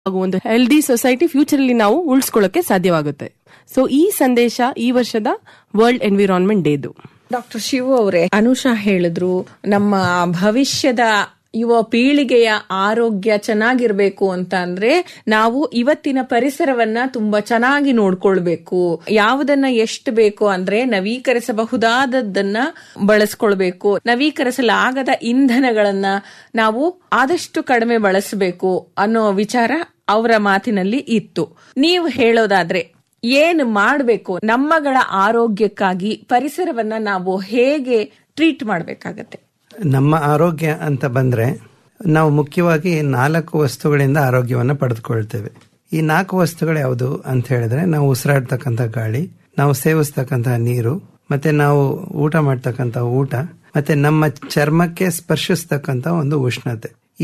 ಒಂದು healthy society future ಅಲ್ಲಿ ನಾವು ಉಳಿಸ್ಕೊಳ್ಳೋಕೆ ಸಾಧ್ಯವಾಗುತ್ತೆ. ಸೊ ಈ ಸಂದೇಶ ಈ ವರ್ಷದ ವರ್ಲ್ಡ್ ಎನ್ವಿರಾನ್ಮೆಂಟ್ ಡೇದು. ಡಾಕ್ಟರ್ ಶಿವು ಅವರೇ, ಅನುಷಾ ಹೇಳಿದ್ರು ನಮ್ಮ ಭವಿಷ್ಯದ ಯುವ ಪೀಳಿಗೆಯ ಆರೋಗ್ಯ ಚೆನ್ನಾಗಿರ್ಬೇಕು ಅಂತ ಅಂದ್ರೆ ನಾವು ಇವತ್ತಿನ ಪರಿಸರವನ್ನ ತುಂಬಾ ಚೆನ್ನಾಗಿ ನೋಡ್ಕೊಳ್ಬೇಕು. ಯಾವುದನ್ನ ಎಷ್ಟು ಬೇಕು ಅಂದ್ರೆ ನವೀಕರಿಸಬಹುದಾದದ್ದನ್ನ ಬಳಸ್ಕೊಳ್ಬೇಕು. ನವೀಕರಿಸಲಾಗದ ಇಂಧನಗಳನ್ನ ನಾವು ಆದಷ್ಟು ಕಡಿಮೆ ಬಳಸಬೇಕು ಅನ್ನೋ ವಿಚಾರ ಅವರ ಮಾತಿನಲ್ಲಿ ಇತ್ತು. ನೀವು ಹೇಳೋದಾದ್ರೆ ಏನು ಮಾಡಬೇಕು? ನಮ್ಮಗಳ ಆರೋಗ್ಯಕ್ಕಾಗಿ ಪರಿಸರವನ್ನ ನಾವು ಹೇಗೆ ಟ್ರೀಟ್ ಮಾಡಬೇಕಾಗತ್ತೆ? ನಮ್ಮ ಆರೋಗ್ಯ ಅಂತ ಬಂದ್ರೆ ನಾವು ಮುಖ್ಯವಾಗಿ 4 ವಸ್ತುಗಳಿಂದ ಆರೋಗ್ಯವನ್ನು ಪಡೆದುಕೊಳ್ತೇವೆ. ಈ 4 ವಸ್ತುಗಳು ಯಾವುದು ಅಂತ ಹೇಳಿದ್ರೆ, ನಾವು ಉಸಿರಾಡ್ತಕ್ಕಂಥ ಗಾಳಿ, ನಾವು ಸೇವಿಸ್ತಕ್ಕಂತಹ ನೀರು, ಮತ್ತೆ ನಾವು ಊಟ ಮಾಡ್ತಕ್ಕಂಥ ಊಟ, ಮತ್ತೆ ನಮ್ಮ ಚರ್ಮಕ್ಕೆ ಸ್ಪರ್ಶಿಸ್ತಕ್ಕಂಥ ಒಂದು ಉಷ್ಣತೆ. ಈ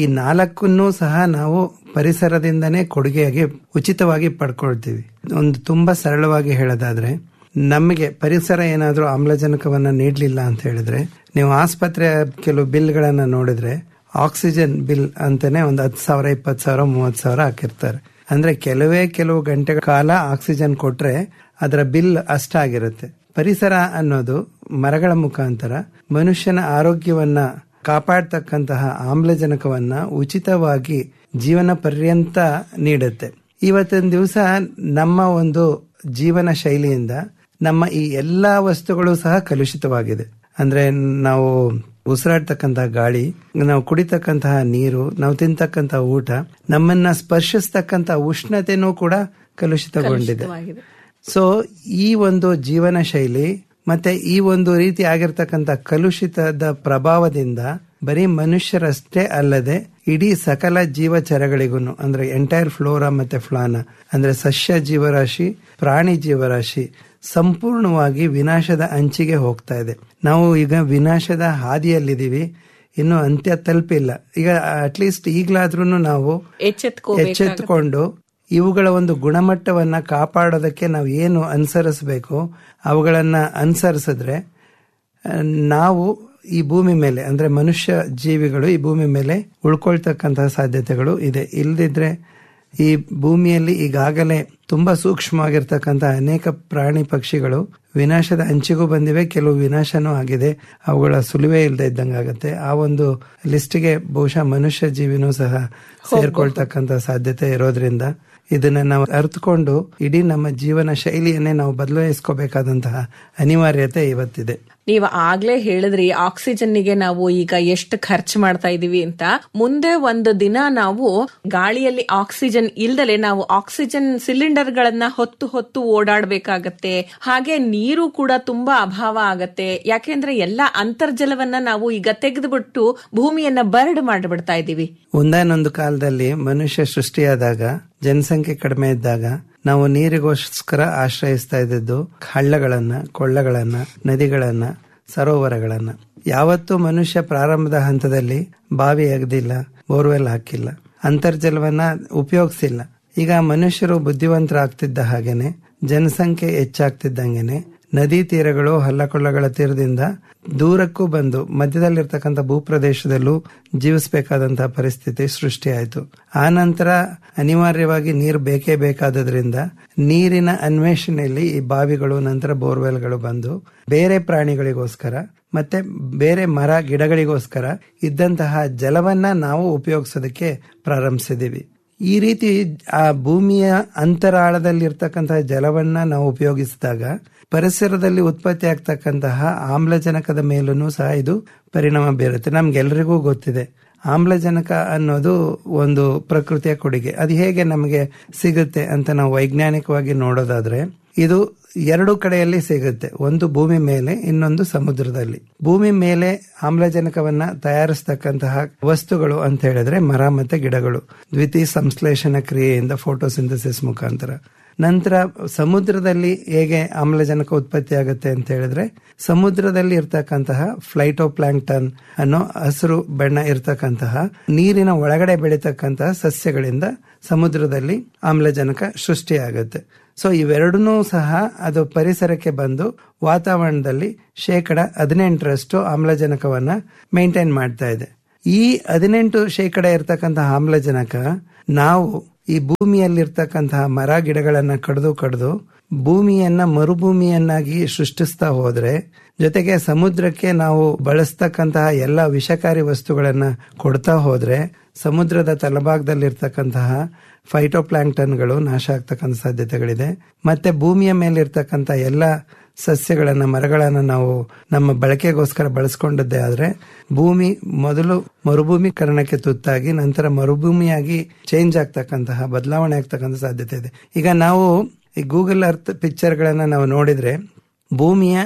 4 ಸಹ ನಾವು ಪರಿಸರದಿಂದನೇ ಕೊಡುಗೆಯಾಗಿ ಉಚಿತವಾಗಿ ಪಡ್ಕೊಳ್ತೀವಿ. ಒಂದು ತುಂಬಾ ಸರಳವಾಗಿ ಹೇಳೋದಾದ್ರೆ, ನಮಗೆ ಪರಿಸರ ಏನಾದ್ರೂ ಆಮ್ಲಜನಕವನ್ನ ನೀಡಲಿಲ್ಲ ಅಂತ ಹೇಳಿದ್ರೆ, ನೀವು ಆಸ್ಪತ್ರೆಯ ಕೆಲವು ಬಿಲ್ಗಳನ್ನ ನೋಡಿದ್ರೆ ಆಕ್ಸಿಜನ್ ಬಿಲ್ ಅಂತಾನೆ ಒಂದು 10,000, 20,000, 30,000 ಹಾಕಿರ್ತಾರೆ. ಅಂದ್ರೆ ಕೆಲವು ಗಂಟೆಗಳ ಕಾಲ ಆಕ್ಸಿಜನ್ ಕೊಟ್ರೆ ಅದರ ಬಿಲ್ ಅಷ್ಟಾಗಿರುತ್ತೆ. ಪರಿಸರ ಅನ್ನೋದು ಮರಗಳ ಮುಖಾಂತರ ಮನುಷ್ಯನ ಆರೋಗ್ಯವನ್ನ ಕಾಪಾಡ್ತಕ್ಕಂತಹ ಆಮ್ಲಜನಕವನ್ನ ಉಚಿತವಾಗಿ ಜೀವನ ಪರ್ಯಂತ ನೀಡುತ್ತೆ. ಇವತ್ತಿನ ದಿವಸ ನಮ್ಮ ಒಂದು ಜೀವನ ಶೈಲಿಯಿಂದ ನಮ್ಮ ಈ ಎಲ್ಲಾ ವಸ್ತುಗಳು ಸಹ ಕಲುಷಿತವಾಗಿದೆ. ಅಂದ್ರೆ ನಾವು ಉಸಿರಾಡ್ತಕ್ಕಂತಹ ಗಾಳಿ, ನಾವು ಕುಡಿತಕ್ಕಂತಹ ನೀರು, ನಾವು ತಿಂತಕ್ಕಂತಹ ಊಟ, ನಮ್ಮನ್ನ ಸ್ಪರ್ಶಿಸ್ತಕ್ಕಂತಹ ಉಷ್ಣತೆನೂ ಕೂಡ ಕಲುಷಿತಗೊಂಡಿದೆ. ಸೊ ಈ ಒಂದು ಜೀವನ ಶೈಲಿ ಮತ್ತೆ ಈ ಒಂದು ರೀತಿ ಆಗಿರ್ತಕ್ಕಂಥ ಕಲುಷಿತದ ಪ್ರಭಾವದಿಂದ ಬರೀ ಮನುಷ್ಯರಷ್ಟೇ ಅಲ್ಲದೆ ಇಡೀ ಸಕಲ ಜೀವಚರಗಳಿಗೂ, ಅಂದ್ರೆ ಎಂಟೈರ್ ಫ್ಲೋರಾ ಮತ್ತೆ ಫ್ಲಾನಾ, ಅಂದ್ರೆ ಸಸ್ಯ ಜೀವರಾಶಿ, ಪ್ರಾಣಿ ಜೀವರಾಶಿ ಸಂಪೂರ್ಣವಾಗಿ ವಿನಾಶದ ಅಂಚಿಗೆ ಹೋಗ್ತಾ ಇದೆ. ನಾವು ಈಗ ವಿನಾಶದ ಹಾದಿಯಲ್ಲಿದ್ದೀವಿ, ಇನ್ನು ಅಂತ್ಯ ತಲುಪಿಲ್ಲ. ಈಗ ಅಟ್ಲೀಸ್ಟ್ ಈಗಲಾದ್ರೂ ನಾವು ಎಚ್ಚೆತ್ತುಕೊಂಡು ಇವುಗಳ ಒಂದು ಗುಣಮಟ್ಟವನ್ನ ಕಾಪಾಡೋದಕ್ಕೆ ನಾವು ಏನು ಅನುಸರಿಸಬೇಕು ಅವುಗಳನ್ನ ಅನುಸರಿಸಿದ್ರೆ ನಾವು ಈ ಭೂಮಿ ಮೇಲೆ, ಅಂದ್ರೆ ಮನುಷ್ಯ ಜೀವಿಗಳು ಈ ಭೂಮಿ ಮೇಲೆ ಉಳ್ಕೊಳ್ತಕ್ಕಂತಹ ಸಾಧ್ಯತೆಗಳು ಇದೆ. ಇಲ್ದಿದ್ರೆ ಈ ಭೂಮಿಯಲ್ಲಿ ಈಗಾಗಲೇ ತುಂಬಾ ಸೂಕ್ಷ್ಮವಾಗಿರ್ತಕ್ಕಂಥ ಅನೇಕ ಪ್ರಾಣಿ ಪಕ್ಷಿಗಳು ವಿನಾಶದ ಅಂಚಿಗೂ ಬಂದಿವೆ, ಕೆಲವು ವಿನಾಶನೂ ಆಗಿದೆ. ಅವುಗಳ ಸುಳಿವೇ ಇಲ್ಲದೆ ಇದ್ದಂಗಾಗತ್ತೆ. ಆ ಒಂದು ಲಿಸ್ಟ್ಗೆ ಬಹುಶಃ ಮನುಷ್ಯ ಜೀವಿನೂ ಸಹ ಸೇರ್ಕೊಳ್ತಕ್ಕಂಥ ಸಾಧ್ಯತೆ ಇರೋದ್ರಿಂದ ಇದನ್ನ ನಾವು ಅರ್ಥಕೊಂಡು ಇಡೀ ನಮ್ಮ ಜೀವನ ಶೈಲಿಯನ್ನೇ ನಾವು ಬದಲಾಯಿಸ್ಕೋಬೇಕಾದಂತಹ ಅನಿವಾರ್ಯತೆ ಇವತ್ತಿದೆ. ನೀವು ಆಗ್ಲೇ ಹೇಳಿದ್ರಿ ಆಕ್ಸಿಜನ್ನಿಗೆ ನಾವು ಈಗ ಎಷ್ಟು ಖರ್ಚು ಮಾಡ್ತಾ ಇದೀವಿ ಅಂತ. ಮುಂದೆ ಒಂದು ದಿನ ನಾವು ಗಾಳಿಯಲ್ಲಿ ಆಕ್ಸಿಜನ್ ಇಲ್ದಲೆ ನಾವು ಆಕ್ಸಿಜನ್ ಸಿಲಿಂಡರ್ ಗಳನ್ನ ಹೊತ್ತು ಓಡಾಡ್ಬೇಕಾಗತ್ತೆ. ಹಾಗೆ ನೀರು ಕೂಡ ತುಂಬಾ ಅಭಾವ ಆಗತ್ತೆ. ಯಾಕೆಂದ್ರೆ ಎಲ್ಲಾ ಅಂತರ್ಜಲವನ್ನ ನಾವು ಈಗ ತೆಗೆದುಬಿಟ್ಟು ಭೂಮಿಯನ್ನ ಬರಡು ಮಾಡಿಬಿಡ್ತಾ ಇದೀವಿ. ಒಂದಾನೊಂದು ಕಾಲದಲ್ಲಿ ಮನುಷ್ಯ ಸೃಷ್ಟಿಯಾದಾಗ, ಜನಸಂಖ್ಯೆ ಕಡಿಮೆ ಇದ್ದಾಗ ನಾವು ನೀರಿಗೋಸ್ಕರ ಆಶ್ರಯಿಸ್ತಾ ಇದ್ದದ್ದು ಹಳ್ಳಗಳನ್ನ, ಕೊಳ್ಳಗಳನ್ನ, ನದಿಗಳನ್ನ, ಸರೋವರಗಳನ್ನ. ಯಾವತ್ತೂ ಮನುಷ್ಯ ಪ್ರಾರಂಭದ ಹಂತದಲ್ಲಿ ಬಾವಿ ಅಗದಿಲ್ಲ, ಬೋರ್ವೆಲ್ ಹಾಕಿಲ್ಲ, ಅಂತರ್ಜಲವನ್ನ ಉಪಯೋಗಿಸಿಲ್ಲ. ಈಗ ಮನುಷ್ಯರು ಬುದ್ಧಿವಂತರಾಗ್ತಿದ್ದ ಹಾಗೇನೆ, ಜನಸಂಖ್ಯೆ ಹೆಚ್ಚಾಗ್ತಿದ್ದಂಗೆನೆ ನದಿ ತೀರಗಳು, ಹಳ್ಳಕೊಳ್ಳಗಳ ತೀರದಿಂದ ದೂರಕ್ಕೂ ಬಂದು ಮಧ್ಯದಲ್ಲಿರ್ತಕ್ಕಂಥ ಭೂಪ್ರದೇಶದಲ್ಲೂ ಜೀವಿಸಬೇಕಾದಂತಹ ಪರಿಸ್ಥಿತಿ ಸೃಷ್ಟಿಯಾಯಿತು. ಆ ನಂತರ ಅನಿವಾರ್ಯವಾಗಿ ನೀರು ಬೇಕೇ ಬೇಕಾದ್ರಿಂದ ನೀರಿನ ಅನ್ವೇಷಣೆಯಲ್ಲಿ ಈ ಬಾವಿಗಳು, ನಂತರ ಬೋರ್ವೆಲ್ಗಳು ಬಂದು ಬೇರೆ ಪ್ರಾಣಿಗಳಿಗೋಸ್ಕರ ಮತ್ತೆ ಬೇರೆ ಮರ ಗಿಡಗಳಿಗೋಸ್ಕರ ಇದ್ದಂತಹ ಜಲವನ್ನ ನಾವು ಉಪಯೋಗಿಸೋದಕ್ಕೆ ಪ್ರಾರಂಭಿಸಿದೀವಿ. ಈ ರೀತಿ ಆ ಭೂಮಿಯ ಅಂತರಾಳದಲ್ಲಿರ್ತಕ್ಕಂತಹ ಜಲವನ್ನ ನಾವು ಉಪಯೋಗಿಸಿದಾಗ ಪರಿಸರದಲ್ಲಿ ಉತ್ಪತ್ತಿ ಆಗ್ತಕ್ಕಂತಹ ಆಮ್ಲಜನಕದ ಮೇಲೂ ಸಹ ಇದು ಪರಿಣಾಮ ಬೀರುತ್ತೆ. ನಮ್ಗೆಲ್ರಿಗೂ ಗೊತ್ತಿದೆ, ಆಮ್ಲಜನಕ ಅನ್ನೋದು ಒಂದು ಪ್ರಕೃತಿಯ ಕೊಡುಗೆ. ಅದು ಹೇಗೆ ನಮಗೆ ಸಿಗುತ್ತೆ ಅಂತ ನಾವು ವೈಜ್ಞಾನಿಕವಾಗಿ ನೋಡೋದಾದ್ರೆ, ಇದು 2 ಕಡೆಯಲ್ಲಿ ಸಿಗುತ್ತೆ. ಒಂದು ಭೂಮಿ ಮೇಲೆ, ಇನ್ನೊಂದು ಸಮುದ್ರದಲ್ಲಿ. ಭೂಮಿ ಮೇಲೆ ಆಮ್ಲಜನಕವನ್ನ ತಯಾರಿಸತಕ್ಕಂತಹ ವಸ್ತುಗಳು ಅಂತ ಹೇಳಿದ್ರೆ ಮರ ಮತ್ತೆ ಗಿಡಗಳು, ದ್ವಿತೀಯ ಸಂಶ್ಲೇಷಣ ಕ್ರಿಯೆಯಿಂದ ಫೋಟೋಸಿಂಥಸಿಸ್ ಮುಖಾಂತರ. ನಂತರ ಸಮುದ್ರದಲ್ಲಿ ಹೇಗೆ ಆಮ್ಲಜನಕ ಉತ್ಪತ್ತಿ ಆಗುತ್ತೆ ಅಂತ ಹೇಳಿದ್ರೆ, ಸಮುದ್ರದಲ್ಲಿ ಇರ್ತಕ್ಕಂತಹ ಫ್ಲೈಟೋಪ್ಲಾಂಕ್ಟನ್ ಅನ್ನೋ ಹಸಿರು ಬಣ್ಣ ಇರ್ತಕ್ಕಂತಹ ನೀರಿನ ಒಳಗಡೆ ಬೆಳೀತಕ್ಕಂತಹ ಸಸ್ಯಗಳಿಂದ ಸಮುದ್ರದಲ್ಲಿ ಆಮ್ಲಜನಕ ಸೃಷ್ಟಿಯಾಗುತ್ತೆ. ಸೊ ಇವೆರಡನ್ನೂ ಸಹ ಅದು ಪರಿಸರಕ್ಕೆ ಬಂದು ವಾತಾವರಣದಲ್ಲಿ 18% ಆಮ್ಲಜನಕವನ್ನ ಮೇಂಟೈನ್ ಮಾಡ್ತಾ ಇದೆ. ಈ 18% ಇರತಕ್ಕಂತಹ ಆಮ್ಲಜನಕ ನಾವು ಈ ಭೂಮಿಯಲ್ಲಿರ್ತಕ್ಕಂತಹ ಮರ ಗಿಡಗಳನ್ನ ಕಡಿದು ಭೂಮಿಯನ್ನ ಮರುಭೂಮಿಯನ್ನಾಗಿ ಸೃಷ್ಟಿಸ್ತಾ ಹೋದ್ರೆ, ಜೊತೆಗೆ ಸಮುದ್ರಕ್ಕೆ ನಾವು ಬಳಸ್ತಕ್ಕಂತಹ ಎಲ್ಲ ವಿಷಕಾರಿ ವಸ್ತುಗಳನ್ನ ಕೊಡ್ತಾ ಹೋದ್ರೆ ಸಮುದ್ರದ ತಳಭಾಗದಲ್ಲಿರ್ತಕ್ಕಂತಹ ಫೈಟೋಪ್ಲಾಂಕ್ಟನ್ಗಳು ನಾಶ ಆಗ್ತಕ್ಕಂಥ ಸಾಧ್ಯತೆಗಳಿದೆ. ಮತ್ತೆ ಭೂಮಿಯ ಮೇಲೆ ಇರ್ತಕ್ಕಂಥ ಎಲ್ಲ ಸಸ್ಯಗಳನ್ನ, ಮರಗಳನ್ನ ನಾವು ನಮ್ಮ ಬಳಕೆಗೋಸ್ಕರ ಬಳಸ್ಕೊಂಡದ್ದೇ ಆದ್ರೆ ಭೂಮಿ ಮೊದಲು ಮರುಭೂಮೀಕರಣಕ್ಕೆ ತುತ್ತಾಗಿ ನಂತರ ಮರುಭೂಮಿಯಾಗಿ ಚೇಂಜ್ ಆಗ್ತಕ್ಕಂತಹ, ಬದಲಾವಣೆ ಆಗ್ತಕ್ಕಂಥ ಸಾಧ್ಯತೆ ಇದೆ. ಈಗ ನಾವು ಈ ಗೂಗಲ್ ಅರ್ತ್ ಪಿಕ್ಚರ್ ಗಳನ್ನ ನಾವು ನೋಡಿದ್ರೆ ಭೂಮಿಯ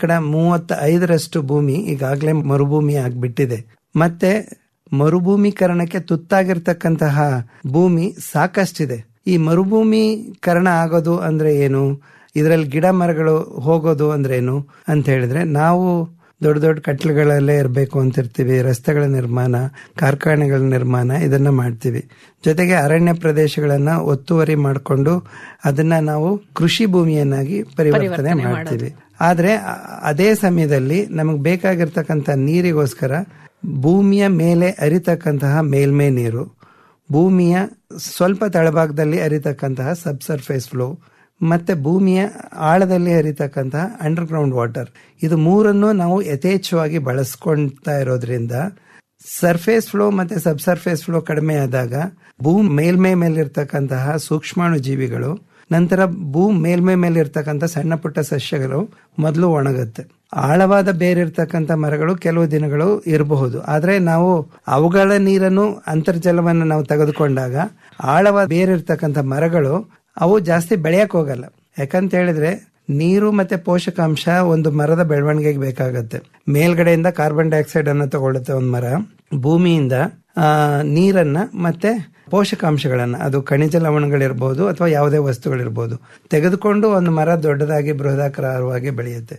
35% ಭೂಮಿ ಈಗಾಗಲೇ ಮರುಭೂಮಿ ಆಗ್ಬಿಟ್ಟಿದೆ. ಮತ್ತೆ ಮರುಭೂಮೀಕರಣಕ್ಕೆ ತುತ್ತಾಗಿರ್ತಕ್ಕಂತಹ ಭೂಮಿ ಸಾಕಷ್ಟಿದೆ. ಈ ಮರುಭೂಮೀಕರಣ ಆಗೋದು ಅಂದ್ರೆ ಏನು, ಇದರಲ್ಲಿ ಗಿಡ ಮರಗಳು ಹೋಗೋದು ಅಂದ್ರೆ ಏನು ಅಂತ ಹೇಳಿದ್ರೆ, ನಾವು ದೊಡ್ಡ ದೊಡ್ಡ ಕಟ್ಟಡಗಳಲ್ಲೇ ಇರಬೇಕು ಅಂತಿರ್ತೀವಿ, ರಸ್ತೆಗಳ ನಿರ್ಮಾಣ, ಕಾರ್ಖಾನೆಗಳ ನಿರ್ಮಾಣ ಇದನ್ನ ಮಾಡ್ತೀವಿ. ಜೊತೆಗೆ ಅರಣ್ಯ ಪ್ರದೇಶಗಳನ್ನ ಒತ್ತುವರಿ ಮಾಡಿಕೊಂಡು ಅದನ್ನ ನಾವು ಕೃಷಿ ಭೂಮಿಯನ್ನಾಗಿ ಪರಿವರ್ತನೆ ಮಾಡ್ತೀವಿ. ಆದ್ರೆ ಅದೇ ಸಮಯದಲ್ಲಿ ನಮಗೆ ಬೇಕಾಗಿರ್ತಕ್ಕಂಥ ನೀರಿಗೋಸ್ಕರ ಭೂಮಿಯ ಮೇಲೆ ಹರಿತಕ್ಕಂತಹ ಮೇಲ್ಮೈ ನೀರು, ಭೂಮಿಯ ಸ್ವಲ್ಪ ತಳಭಾಗದಲ್ಲಿ ಹರಿತಕ್ಕಂತಹ ಸಬ್ಸರ್ಫೇಸ್ ಫ್ಲೋ, ಮತ್ತೆ ಭೂಮಿಯ ಆಳದಲ್ಲಿ ಹರಿತಕ್ಕಂತಹ ಅಂಡರ್ ಗ್ರೌಂಡ್ ವಾಟರ್, ಇದು ಮೂರನ್ನು ನಾವು ಯಥೇಚ್ಛವಾಗಿ ಬಳಸ್ಕೊಳ್ತಾ ಇರೋದ್ರಿಂದ ಸರ್ಫೇಸ್ ಫ್ಲೋ ಮತ್ತೆ ಸಬ್ ಸರ್ಫೇಸ್ ಫ್ಲೋ ಕಡಿಮೆ ಆದಾಗ ಮೇಲ್ಮೈ ಮೇಲಿರ್ತಕ್ಕಂತಹ ಸೂಕ್ಷ್ಮಾಣು ಜೀವಿಗಳು, ನಂತರ ಮೇಲ್ಮೈ ಮೇಲೆ ಇರ್ತಕ್ಕಂಥ ಸಣ್ಣ ಪುಟ್ಟ ಸಸ್ಯಗಳು ಮೊದಲು ಒಣಗುತ್ತೆ. ಆಳವಾದ ಬೇರಿರ್ತಕ್ಕಂಥ ಮರಗಳು ಕೆಲವು ದಿನಗಳು ಇರಬಹುದು, ಆದ್ರೆ ನಾವು ಅವುಗಳ ನೀರನ್ನು, ಅಂತರ್ಜಲವನ್ನು ನಾವು ತೆಗೆದುಕೊಂಡಾಗ ಆಳವಾದ ಬೇರಿರ್ತಕ್ಕಂಥ ಮರಗಳು ಅವು ಜಾಸ್ತಿ ಬೆಳೆಯಕ್ ಹೋಗಲ್ಲ. ಯಾಕಂತ ಹೇಳಿದ್ರೆ ನೀರು ಮತ್ತೆ ಪೋಷಕಾಂಶ ಒಂದು ಮರದ ಬೆಳವಣಿಗೆಗೆ ಬೇಕಾಗತ್ತೆ. ಮೇಲ್ಗಡೆಯಿಂದ ಕಾರ್ಬನ್ ಡೈಆಕ್ಸೈಡ್ ಅನ್ನು ತಗೊಳುತ್ತೆ ಒಂದು ಮರ, ಭೂಮಿಯಿಂದ ನೀರನ್ನ ಮತ್ತೆ ಪೋಷಕಾಂಶಗಳನ್ನ, ಅದು ಖನಿಜ ಲವಣಗಳಿರ್ಬೋದು ಅಥವಾ ಯಾವುದೇ ವಸ್ತುಗಳಿರ್ಬೋದು, ತೆಗೆದುಕೊಂಡು ಒಂದು ಮರ ದೊಡ್ಡದಾಗಿ ಬೃಹದಾಕಾರವಾಗಿ ಬೆಳೆಯುತ್ತೆ.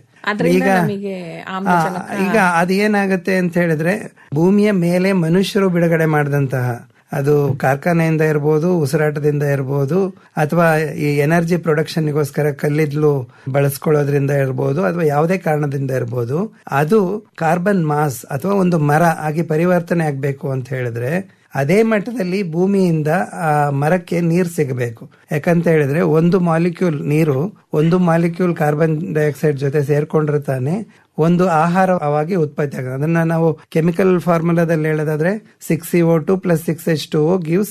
ಈಗ ಅದೇನಾಗುತ್ತೆ ಅಂತ ಹೇಳಿದ್ರೆ, ಭೂಮಿಯ ಮೇಲೆ ಮನುಷ್ಯರು ಬಿಡುಗಡೆ ಮಾಡಿದಂತಹ, ಅದು ಕಾರ್ಖಾನೆಯಿಂದ ಇರಬಹುದು, ಉಸಿರಾಟದಿಂದ ಇರಬಹುದು, ಅಥವಾ ಈ ಎನರ್ಜಿ ಪ್ರೊಡಕ್ಷನ್ಗೋಸ್ಕರ ಕಲ್ಲಿದ್ಲು ಬಳಸ್ಕೊಳ್ಳೋದ್ರಿಂದ ಇರಬಹುದು, ಅಥವಾ ಯಾವುದೇ ಕಾರಣದಿಂದ ಇರಬಹುದು, ಅದು ಕಾರ್ಬನ್ ಮಾಸ್ ಅಥವಾ ಒಂದು ಮರ ಆಗಿ ಪರಿವರ್ತನೆ ಆಗ್ಬೇಕು ಅಂತ ಹೇಳಿದ್ರೆ ಅದೇ ಮಟ್ಟದಲ್ಲಿ ಭೂಮಿಯಿಂದ ಆ ಮರಕ್ಕೆ ನೀರು ಸಿಗಬೇಕು. ಯಾಕಂತ ಹೇಳಿದ್ರೆ ಒಂದು ಮಾಲಿಕ್ಯೂಲ್ ನೀರು, ಒಂದು ಮಾಲಿಕ್ಯೂಲ್ ಕಾರ್ಬನ್ ಡೈಆಕ್ಸೈಡ್ ಜೊತೆ ಸೇರ್ಕೊಂಡಿರ್ತಾನೆ ಒಂದು ಆಹಾರವಾಗಿ ಉತ್ಪತ್ತಿ ಆಗುತ್ತೆ. ಅದನ್ನ ನಾವು ಕೆಮಿಕಲ್ ಫಾರ್ಮುಲಾದಲ್ಲಿ ಹೇಳೋದಾದ್ರೆ 6CO2 + 6H2O gives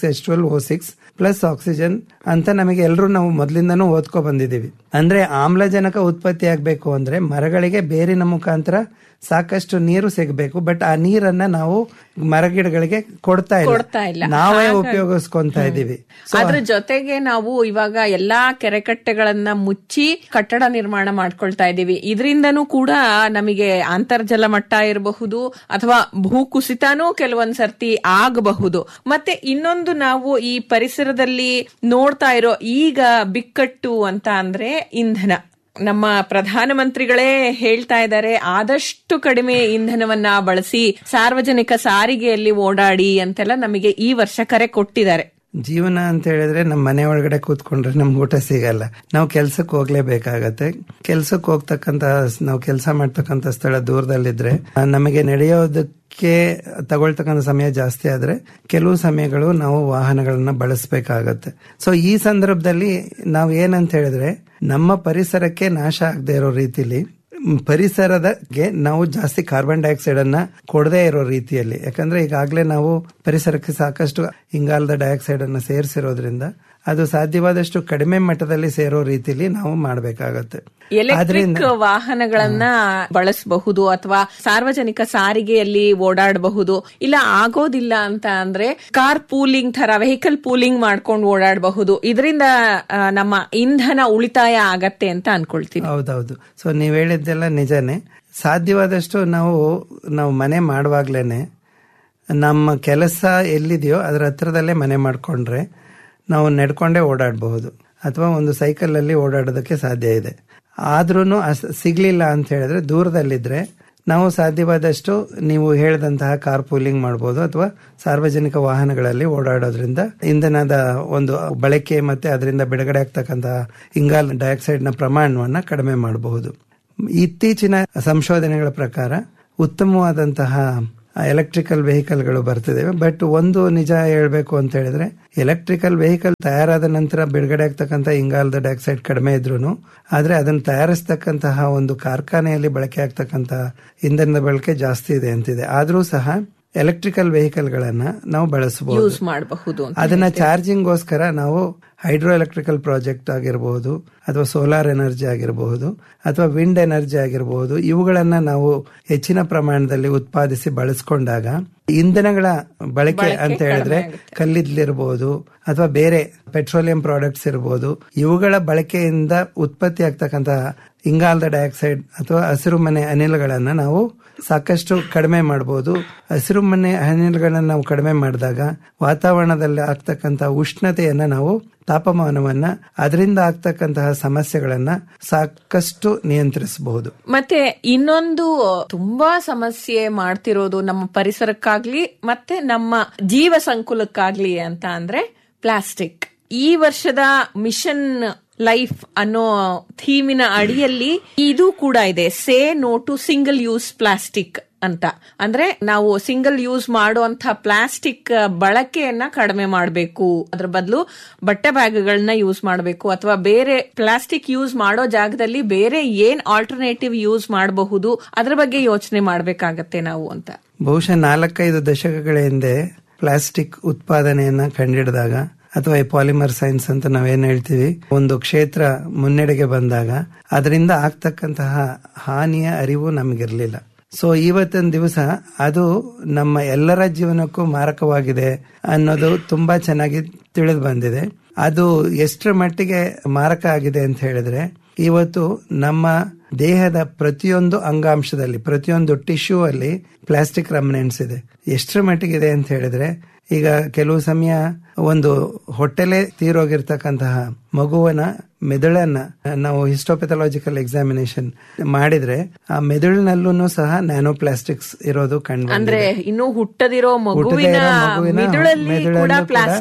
C6H12O6 plus oxygen ಅಂತ ನಮಗೆ ಎಲ್ಲರೂ ನಾವು ಮೊದಲಿಂದನೂ ಓದ್ಕೊ ಬಂದಿದ್ದೀವಿ. ಅಂದ್ರೆ ಆಮ್ಲಜನಕ ಉತ್ಪತ್ತಿ ಆಗ್ಬೇಕು ಅಂದ್ರೆ ಮರಗಳಿಗೆ ಬೇರಿನ ಮುಖಾಂತರ ಸಾಕಷ್ಟು ನೀರು ಸಿಗಬೇಕು. ಬಟ್ ಆ ನೀರನ್ನ ನಾವು ಮರಗಿಡಗಳಿಗೆ ಕೊಡ್ತಾ ಇಲ್ಲ, ನಾವೇ ಉಪಯೋಗಿಸ್ಕೊಂತ ಇದೀವಿ. ಅದ್ರ ಜೊತೆಗೆ ನಾವು ಇವಾಗ ಎಲ್ಲಾ ಕೆರೆಕಟ್ಟೆಗಳನ್ನ ಮುಚ್ಚಿ ಕಟ್ಟಡ ನಿರ್ಮಾಣ ಮಾಡ್ಕೊಳ್ತಾ ಇದೀವಿ. ಇದರಿಂದನೂ ಕೂಡ ನಮಗೆ ಅಂತರ್ಜಲ ಮಟ್ಟ ಇರಬಹುದು ಅಥವಾ ಭೂಕುಸಿತನೂ ಕೆಲವೊಂದ್ ಸರ್ತಿ ಆಗಬಹುದು. ಮತ್ತೆ ಇನ್ನೊಂದು ನಾವು ಈ ಪರಿಸರದಲ್ಲಿ ನೋಡ್ತಾ ಇರೋ ಈಗ ಬಿಕ್ಕಟ್ಟು ಅಂತ ಅಂದ್ರೆ ಇಂಧನ. ನಮ್ಮ ಪ್ರಧಾನಮಂತ್ರಿಗಳೇ ಹೇಳ್ತಾ ಇದ್ದಾರೆ, ಆದಷ್ಟು ಕಡಿಮೆ ಇಂಧನವನ್ನ ಬಳಸಿ ಸಾರ್ವಜನಿಕ ಸಾರಿಗೆಯಲ್ಲಿ ಓಡಾಡಿ ಅಂತೆಲ್ಲ ನಮಗೆ ಈ ವರ್ಷ ಕರೆ ಕೊಟ್ಟಿದ್ದಾರೆ. ಜೀವನ ಅಂತ ಹೇಳಿದ್ರೆ ನಮ್ಮ ಮನೆ ಒಳಗಡೆ ಕೂತ್ಕೊಂಡ್ರೆ ನಮ್ಗೆ ಊಟ ಸಿಗಲ್ಲ, ನಾವು ಕೆಲ್ಸಕ್ಕೆ ಹೋಗ್ಲೇಬೇಕಾಗತ್ತೆ. ಕೆಲ್ಸಕ್ಕೆ ಹೋಗ್ತಕ್ಕಂತ, ನಾವು ಕೆಲಸ ಮಾಡ್ತಕ್ಕಂತ ಸ್ಥಳ ದೂರದಲ್ಲಿದ್ರೆ ನಮಗೆ ನಡೆಯೋದಕ್ಕೆ ತಗೊಳ್ತಕ್ಕಂಥ ಸಮಯ ಜಾಸ್ತಿ ಆದ್ರೆ ಕೆಲವು ಸಮಯಗಳು ನಾವು ವಾಹನಗಳನ್ನ ಬಳಸಬೇಕಾಗತ್ತೆ. ಸೊ ಈ ಸಂದರ್ಭದಲ್ಲಿ ನಾವು ಏನಂತ ಹೇಳಿದ್ರೆ, ನಮ್ಮ ಪರಿಸರಕ್ಕೆ ನಾಶ ಆಗದೆ ಇರೋ ರೀತಿಲಿ ಪರಿಸರದಗೆ ನಾವು ಜಾಸ್ತಿ ಕಾರ್ಬನ್ ಡೈಆಕ್ಸೈಡ್ ಅನ್ನ ಕೊಡದೇ ಇರೋ ರೀತಿಯಲ್ಲಿ, ಯಾಕಂದ್ರೆ ಈಗಾಗಲೇ ನಾವು ಪರಿಸರಕ್ಕೆ ಸಾಕಷ್ಟು ಇಂಗಾಲದ ಡೈಆಕ್ಸೈಡ್ ಅನ್ನ ಸೇರಿಸಿರೋದ್ರಿಂದ ಅದು ಸಾಧ್ಯವಾದಷ್ಟು ಕಡಿಮೆ ಮಟ್ಟದಲ್ಲಿ ಸೇರೋ ರೀತಿಯಲ್ಲಿ ನಾವು ಮಾಡಬೇಕಾಗತ್ತೆ. ಎಲೆಕ್ಟ್ರಿಕ್ ವಾಹನಗಳನ್ನ ಬಳಸಬಹುದು ಅಥವಾ ಸಾರ್ವಜನಿಕ ಸಾರಿಗೆಯಲ್ಲಿ ಓಡಾಡಬಹುದು. ಇಲ್ಲ ಆಗೋದಿಲ್ಲ ಅಂತ ಅಂದ್ರೆ ಕಾರ್ ಪೂಲಿಂಗ್ ತರ ವೆಹಿಕಲ್ ಪೂಲಿಂಗ್ ಮಾಡ್ಕೊಂಡು ಓಡಾಡಬಹುದು. ಇದರಿಂದ ನಮ್ಮ ಇಂಧನ ಉಳಿತಾಯ ಆಗತ್ತೆ ಅಂತ ಅನ್ಕೊಳ್ತೀನಿ. ಹೌದೌದು. ಸೊ ನೀವ್ ಹೇಳಿದ್ದೆಲ್ಲ ನಿಜಾನೇ. ಸಾಧ್ಯವಾದಷ್ಟು ನಾವು ಮನೆ ಮಾಡುವಾಗ್ಲೇನೆ ನಮ್ಮ ಕೆಲಸ ಎಲ್ಲಿದೆಯೋ ಅದರ ಹತ್ರದಲ್ಲೇ ಮನೆ ಮಾಡ್ಕೊಂಡ್ರೆ ನಾವು ನಡ್ಕೊಂಡೇ ಓಡಾಡಬಹುದು ಅಥವಾ ಒಂದು ಸೈಕಲ್ ಅಲ್ಲಿ ಓಡಾಡೋದಕ್ಕೆ ಸಾಧ್ಯ ಇದೆ. ಆದ್ರೂನು ಸಿಗ್ಲಿಲ್ಲ ಅಂತ ಹೇಳಿದ್ರೆ ದೂರದಲ್ಲಿದ್ರೆ ನಾವು ಸಾಧ್ಯವಾದಷ್ಟು ನೀವು ಹೇಳಿದಂತಹ ಕಾರ್ ಪೂಲಿಂಗ್ ಮಾಡಬಹುದು ಅಥವಾ ಸಾರ್ವಜನಿಕ ವಾಹನಗಳಲ್ಲಿ ಓಡಾಡೋದ್ರಿಂದ ಇಂಧನದ ಒಂದು ಬಳಕೆ ಮತ್ತೆ ಅದರಿಂದ ಬಿಡುಗಡೆ ಆಗ್ತಕ್ಕಂತಹ ಇಂಗಾಲ ಡೈಆಕ್ಸೈಡ್ ನ ಪ್ರಮಾಣವನ್ನ ಕಡಿಮೆ ಮಾಡಬಹುದು. ಇತ್ತೀಚಿನ ಸಂಶೋಧನೆಗಳ ಪ್ರಕಾರ ಉತ್ತಮವಾದಂತಹ ಎಲೆಕ್ಟ್ರಿಕಲ್ ವೆಹಿಕಲ್ಗಳು ಬರ್ತಿದ್ದಾವೆ. ಬಟ್ ಒಂದು ನಿಜ ಹೇಳ್ಬೇಕು ಅಂತ ಹೇಳಿದ್ರೆ, ಎಲೆಕ್ಟ್ರಿಕಲ್ ವೆಹಿಕಲ್ ತಯಾರಾದ ನಂತರ ಬಿಡುಗಡೆ ಆಗ್ತಕ್ಕಂಥ ಇಂಗಾಲದ ಡೈಆಕ್ಸೈಡ್ ಕಡಿಮೆ ಇದ್ರೂ, ಆದ್ರೆ ಅದನ್ನು ತಯಾರಿಸ್ತಕ್ಕಂತಹ ಒಂದು ಕಾರ್ಖಾನೆಯಲ್ಲಿ ಬಳಕೆ ಆಗ್ತಕ್ಕಂತಹ ಇಂಧನದ ಬಳಕೆ ಜಾಸ್ತಿ ಇದೆ ಅಂತಿದೆ. ಆದ್ರೂ ಸಹ ಎಲೆಕ್ಟ್ರಿಕಲ್ ವೆಹಿಕಲ್ ಗಳನ್ನ ನಾವು ಬಳಸಬಹುದು. ಅದನ್ನ ಚಾರ್ಜಿಂಗ್ಗೋಸ್ಕರ ನಾವು ಹೈಡ್ರೋ ಎಲೆಕ್ಟ್ರಿಕಲ್ ಪ್ರಾಜೆಕ್ಟ್ ಆಗಿರಬಹುದು, ಅಥವಾ ಸೋಲಾರ್ ಎನರ್ಜಿ ಆಗಿರಬಹುದು, ಅಥವಾ ವಿಂಡ್ ಎನರ್ಜಿ ಆಗಿರಬಹುದು, ಇವುಗಳನ್ನ ನಾವು ಹೆಚ್ಚಿನ ಪ್ರಮಾಣದಲ್ಲಿ ಉತ್ಪಾದಿಸಿ ಬಳಸ್ಕೊಂಡಾಗ ಇಂಧನಗಳ ಬಳಕೆ ಅಂತ ಹೇಳಿದ್ರೆ ಕಲ್ಲಿದ್ದಲಿರಬಹುದು ಅಥವಾ ಬೇರೆ ಪೆಟ್ರೋಲಿಯಂ ಪ್ರಾಡಕ್ಟ್ಸ್ ಇರಬಹುದು, ಇವುಗಳ ಬಳಕೆಯಿಂದ ಉತ್ಪತ್ತಿ ಆಗ್ತಕ್ಕಂತಹ ಇಂಗಾಲದ ಡೈಆಕ್ಸೈಡ್ ಅಥವಾ ಹಸಿರುಮನೆ ಅನಿಲಗಳನ್ನ ನಾವು ಸಾಕಷ್ಟು ಕಡಿಮೆ ಮಾಡಬಹುದು. ಹಸಿರುಮನೆ ಅನಿಲಗಳನ್ನ ನಾವು ಕಡಿಮೆ ಮಾಡಿದಾಗ ವಾತಾವರಣದಲ್ಲಿ ಆಗ್ತಕ್ಕಂತಹ ಉಷ್ಣತೆಯನ್ನ ನಾವು ತಾಪಮಾನವನ್ನ, ಅದರಿಂದ ಆಗ್ತಕ್ಕಂತಹ ಸಮಸ್ಯೆಗಳನ್ನ ಸಾಕಷ್ಟು ನಿಯಂತ್ರಿಸಬಹುದು. ಮತ್ತೆ ಇನ್ನೊಂದು ತುಂಬಾ ಸಮಸ್ಯೆ ಮಾಡ್ತಿರೋದು ನಮ್ಮ ಪರಿಸರಕ್ಕಾಗ್ಲಿ ಮತ್ತೆ ನಮ್ಮ ಜೀವ ಸಂಕುಲಕ್ಕಾಗ್ಲಿ ಅಂತ ಅಂದ್ರೆ ಪ್ಲಾಸ್ಟಿಕ್. ಈ ವರ್ಷದ ಮಿಷನ್ ಲೈಫ್ ಅನ್ನೋ ಥೀಮಿನ ಅಡಿಯಲ್ಲಿ ಇದು ಕೂಡ ಇದೆ, say no to single use plastic ಅಂತ. ಅಂದ್ರೆ ನಾವು ಸಿಂಗಲ್ ಯೂಸ್ ಮಾಡುವಂತ ಪ್ಲಾಸ್ಟಿಕ್ ಬಳಕೆಯನ್ನ ಕಡಿಮೆ ಮಾಡಬೇಕು, ಅದ್ರ ಬದಲು ಬಟ್ಟೆ ಬ್ಯಾಗ್ಗಳನ್ನ ಯೂಸ್ ಮಾಡಬೇಕು, ಅಥವಾ ಬೇರೆ ಪ್ಲಾಸ್ಟಿಕ್ ಯೂಸ್ ಮಾಡೋ ಜಾಗದಲ್ಲಿ ಬೇರೆ ಏನ್ ಆಲ್ಟರ್ನೇಟಿವ್ ಯೂಸ್ ಮಾಡಬಹುದು ಅದ್ರ ಬಗ್ಗೆ ಯೋಚನೆ ಮಾಡಬೇಕಾಗತ್ತೆ ನಾವು ಅಂತ. ಬಹುಶಃ 4-5 ದಶಕಗಳ ಹಿಂದೆ ಪ್ಲಾಸ್ಟಿಕ್ ಉತ್ಪಾದನೆಯನ್ನ ಕಂಡಿಡಿದಾಗ, ಅಥವಾ ಪಾಲಿಮರ್ ಸೈನ್ಸ್ ಅಂತ ನಾವೇನ್ ಹೇಳ್ತೀವಿ, ಒಂದು ಕ್ಷೇತ್ರ ಮುನ್ನಡೆಗೆ ಬಂದಾಗ ಅದರಿಂದ ಆಗ್ತಕ್ಕಂತಹ ಹಾನಿಯ ಅರಿವು ನಮಗಿರ್ಲಿಲ್ಲ. ಸೊ ಇವತ್ತಿನ ದಿವಸ ಅದು ನಮ್ಮ ಎಲ್ಲರ ಜೀವನಕ್ಕೂ ಮಾರಕವಾಗಿದೆ ಅನ್ನೋದು ತುಂಬಾ ಚೆನ್ನಾಗಿ ತಿಳಿದು ಬಂದಿದೆ. ಅದು ಎಷ್ಟರ ಮಟ್ಟಿಗೆ ಮಾರಕ ಆಗಿದೆ ಅಂತ ಹೇಳಿದ್ರೆ, ಇವತ್ತು ನಮ್ಮ ದೇಹದ ಪ್ರತಿಯೊಂದು ಅಂಗಾಂಶದಲ್ಲಿ, ಪ್ರತಿಯೊಂದು ಟಿಶ್ಯೂ ಅಲ್ಲಿ ಪ್ಲಾಸ್ಟಿಕ್ ರೆಮಿನೆಂಟ್ಸ್ ಇದೆ. ಎಷ್ಟರ ಮಟ್ಟಿಗಿದೆ ಅಂತ ಹೇಳಿದ್ರೆ, ಈಗ ಕೆಲವು ಸಮಯ ಒಂದು ಹೊಟ್ಟೆಲೆ ತೀರೋಗಿರ್ತಕ್ಕಂತಹ ಮಗುವನ ಮೆದುಳನ್ನ ನಾವು ಹಿಸ್ಟೋಪೆಥಾಲಜಿಕಲ್ ಎಕ್ಸಾಮಿನೇಷನ್ ಮಾಡಿದ್ರೆ ಆ ಮೆದುಳಿನಲ್ಲೂ ಸಹ ನ್ಯಾನೋ ಪ್ಲಾಸ್ಟಿಕ್ಸ್ ಇರೋದು ಕಂಡು, ಅಂದ್ರೆ ಇನ್ನು ಹುಟ್ಟದಿರೋ ಮಗುವಿನ ಮೆದುಳಲ್ಲಿ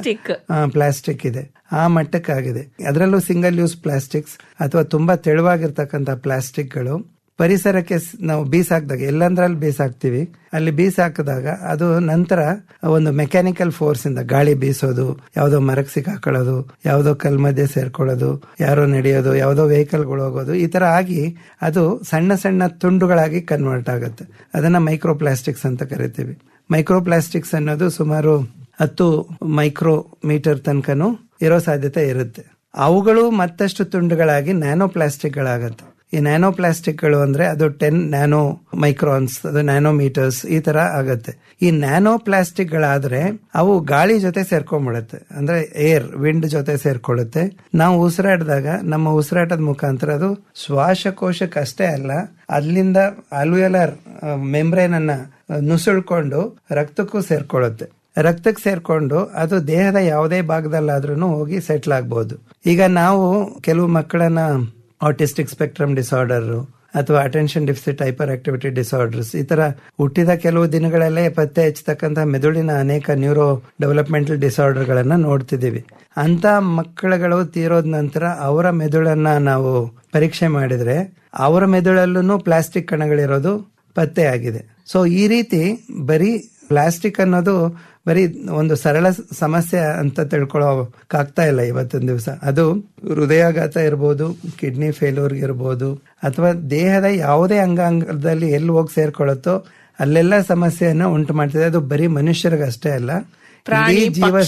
ಪ್ಲಾಸ್ಟಿಕ್ ಇದೆ. ಆ ಮಟ್ಟಕ್ಕಾಗಿದೆ. ಅದರಲ್ಲೂ ಸಿಂಗಲ್ ಯೂಸ್ ಪ್ಲಾಸ್ಟಿಕ್ಸ್ ಅಥವಾ ತುಂಬಾ ತೆಳುವಾಗಿರ್ತಕ್ಕಂಥ ಪ್ಲಾಸ್ಟಿಕ್ಗಳು ಪರಿಸರಕ್ಕೆ ನಾವು ಬೀಸಾಕಿದಾಗ, ಎಲ್ಲಂದ್ರಲ್ಲಿ ಬೀಸಾಕ್ತಿವಿ, ಅಲ್ಲಿ ಬೀಸಾಕಿದಾಗ ಅದು ನಂತರ ಒಂದು ಮೆಕ್ಯಾನಿಕಲ್ ಫೋರ್ಸ್ ಇಂದ ಗಾಳಿ ಬೀಸೋದು, ಯಾವ್ದೋ ಮರಕ್ಕೆ ಸಿಕ್ಕಾಕೊಳ್ಳೋದು, ಯಾವ್ದೋ ಕಲ್ ಮಧ್ಯೆ ಸೇರ್ಕೊಳ್ಳೋದು, ಯಾರೋ ನಡೆಯೋದು, ಯಾವ್ದೋ ವೆಹಿಕಲ್ಗಳು ಹೋಗೋದು, ಈ ತರ ಆಗಿ ಅದು ಸಣ್ಣ ಸಣ್ಣ ತುಂಡುಗಳಾಗಿ ಕನ್ವರ್ಟ್ ಆಗುತ್ತೆ. ಅದನ್ನ ಮೈಕ್ರೋ ಪ್ಲಾಸ್ಟಿಕ್ಸ್ ಅಂತ ಕರಿತೀವಿ. ಮೈಕ್ರೋ ಪ್ಲಾಸ್ಟಿಕ್ಸ್ ಅನ್ನೋದು ಸುಮಾರು 10 ಮೈಕ್ರೋಮೀಟರ್ ತನಕನೂ ಇರೋ ಸಾಧ್ಯತೆ ಇರುತ್ತೆ. ಅವುಗಳು ಮತ್ತಷ್ಟು ತುಂಡುಗಳಾಗಿ ನ್ಯಾನೋ ಪ್ಲಾಸ್ಟಿಕ್ಗಳಾಗತ್ತೆ. ಈ ನ್ಯಾನೋ ಪ್ಲಾಸ್ಟಿಕ್ಗಳು ಅಂದ್ರೆ ಅದು 10 ನ್ಯಾನೋ ಮೈಕ್ರಾನ್ಸ್, ಅದು ನ್ಯಾನೋಮೀಟರ್ಸ್ ಈ ತರ ಆಗತ್ತೆ. ಈ ನ್ಯಾನೋ ಪ್ಲಾಸ್ಟಿಕ್ಗಳಾದ್ರೆ ಅವು ಗಾಳಿ ಜೊತೆ ಸೇರ್ಕೊಂಡ್ಬಿಡುತ್ತೆ, ಅಂದ್ರೆ ವಿಂಡ್ ಜೊತೆ ಸೇರ್ಕೊಳ್ಳುತ್ತೆ. ನಾವು ಉಸಿರಾಡಿದಾಗ ನಮ್ಮ ಉಸಿರಾಟದ ಮುಖಾಂತರ ಅದು ಶ್ವಾಸಕೋಶಕ್ಕಷ್ಟೇ ಅಲ್ಲ, ಅಲ್ಲಿಂದ ಅಲ್ವಿಯೋಲರ್ ಮೆಂಬ್ರೇನ್ ಅನ್ನ ನುಸುಳ್ಕೊಂಡು ರಕ್ತಕ್ಕೂ ಸೇರ್ಕೊಳ್ಳುತ್ತೆ. ರಕ್ತಕ್ಕೆ ಸೇರ್ಕೊಂಡು ಅದು ದೇಹದ ಯಾವುದೇ ಭಾಗದಲ್ಲಾದ್ರೂ ಹೋಗಿ ಸೆಟ್ಲ್ ಆಗ್ಬಹುದು. ಈಗ ನಾವು ಕೆಲವು ಮಕ್ಕಳನ್ನ ಆಟಿಸ್ಟಿಕ್ ಸ್ಪೆಕ್ಟ್ರಮ್ ಡಿಸಾರ್ಡರ್ ಅಥವಾ attention deficit hyper activity disorders ಈ ತರ ಹುಟ್ಟಿದ ಕೆಲವು ದಿನಗಳಲ್ಲೇ ಪತ್ತೆ ಹಚ್ಚತಕ್ಕಂಥ ಮೆದುಳಿನ ಅನೇಕ ನ್ಯೂರೋ ಡೆವಲಪ್ಮೆಂಟಲ್ ಡಿಸಾರ್ಡರ್ ಗಳನ್ನ ನೋಡ್ತಿದ್ದೀವಿ. ಅಂತ ಮಕ್ಕಳುಗಳು ತೀರೋದ ನಂತರ ಅವರ ಮೆದುಳನ್ನ ನಾವು ಪರೀಕ್ಷೆ ಮಾಡಿದ್ರೆ ಅವರ ಮೆದುಳಲ್ಲೂ ಪ್ಲಾಸ್ಟಿಕ್ ಕಣಗಳಿರೋದು ಪತ್ತೆ ಆಗಿದೆ. ಸೊ ಈ ರೀತಿ ಬರೀ ಪ್ಲಾಸ್ಟಿಕ್ ಅನ್ನೋದು ಬರೀ ಒಂದು ಸರಳ ಸಮಸ್ಯೆ ಅಂತ ತಿಳ್ಕೊಳ್ಳೋಕಾಗ್ತಾ ಇಲ್ಲ ಇವತ್ತಿನ ದಿವಸ. ಅದು ಹೃದಯಾಘಾತ ಇರ್ಬೋದು, ಕಿಡ್ನಿ ಫೇಲ್ಯೂರ್ ಇರ್ಬೋದು, ಅಥವಾ ದೇಹದ ಯಾವುದೇ ಅಂಗಾಂಗದಲ್ಲಿ ಎಲ್ಲಿ ಹೋಗಿ ಸೇರ್ಕೊಳ್ಳುತ್ತೋ ಅಲ್ಲೆಲ್ಲ ಸಮಸ್ಯೆಯನ್ನ ಉಂಟು ಮಾಡ್ತಿದೆ. ಅದು ಬರೀ ಮನುಷ್ಯರಿಗಷ್ಟೇ ಅಲ್ಲ, ಇಡೀ